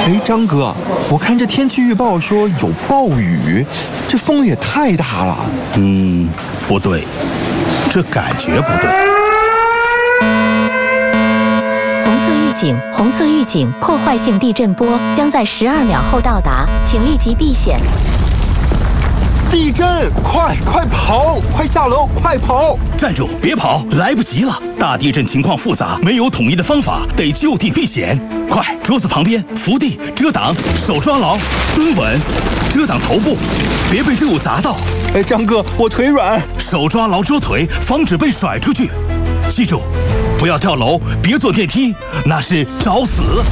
哎，张哥，我看这天气预报说有暴雨，这风也太大了。 不对，这感觉不对。 红色预警，破坏性地震波将在12秒后到达，请立即避险。 地震！快跑！快下楼！快跑！ 站住！别跑，来不及了！大地震情况复杂，没有统一的方法，得就地避险。快，桌子旁边伏地遮挡，手抓牢，蹲稳，遮挡头部，别被坠物砸到。 哎，张哥，我腿软。 手抓牢桌腿，防止被甩出去。记住，不要跳楼，别坐电梯，那是找死。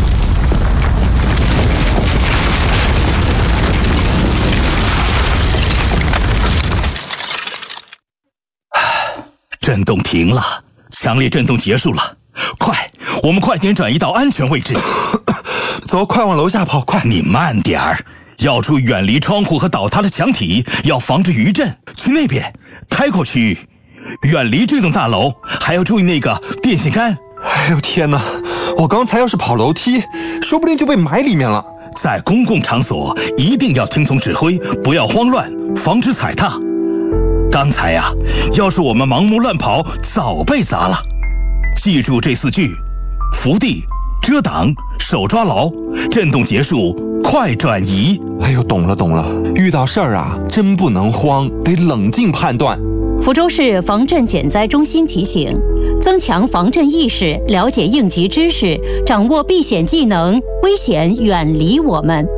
震动停了，强烈震动结束了。快，我们快点转移到安全位置。 走，快往楼下跑，快！ 你慢点儿，要注意远离窗户和倒塌的墙体，要防止余震。去那边，开阔区域，远离这栋大楼，还要注意那个电线杆。 哎呦天哪！我刚才要是跑楼梯，说不定就被埋里面了。 在公共场所一定要听从指挥，不要慌乱，防止踩踏。刚才呀，要是我们盲目乱跑，早被砸了。记住这4句：伏地、遮挡、手抓牢，震动结束，快转移。 哎呦，懂了，遇到事儿啊，真不能慌，得冷静判断。 福州市防震减灾中心提醒：增强防震意识，了解应急知识，掌握避险技能，危险远离我们。